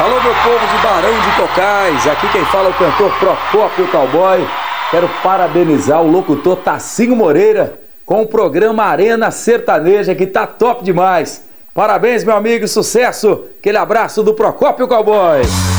Alô, meu povo de Barão de Cocais, aqui quem fala é o cantor Procópio Cowboy. Quero parabenizar o locutor Tacinho Moreira com o programa Arena Sertaneja, que tá top demais. Parabéns, meu amigo, sucesso. Aquele abraço do Procópio Cowboy.